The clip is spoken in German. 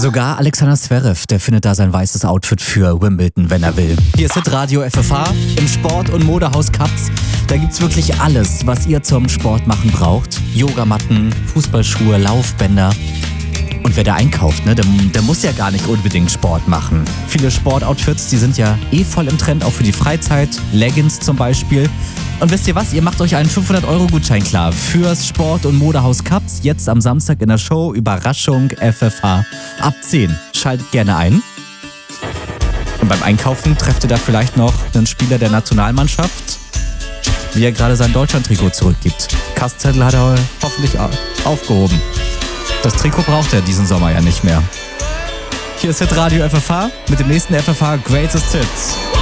Sogar Alexander Zverev, der findet da sein weißes Outfit für Wimbledon, wenn er will. Hier ist Hitradio FFH im Sport- und Modehaus Katz. Da gibt's wirklich alles, was ihr zum Sport machen braucht. Yogamatten, Fußballschuhe, Laufbänder. Und wer da einkauft, ne, der muss ja gar nicht unbedingt Sport machen. Viele Sportoutfits, die sind ja voll im Trend, auch für die Freizeit. Leggings zum Beispiel. Und wisst ihr was? Ihr macht euch einen 500-Euro-Gutschein klar fürs Sport- und Modehaus Katz. Jetzt am Samstag in der Show Überraschung FFH ab 10. Schaltet gerne ein. Und beim Einkaufen trefft ihr da vielleicht noch einen Spieler der Nationalmannschaft, wie er gerade sein Deutschland-Trikot zurückgibt. Kastzettel hat er hoffentlich aufgehoben. Das Trikot braucht er diesen Sommer ja nicht mehr. Hier ist Hitradio FFH mit dem nächsten FFH Greatest Hits.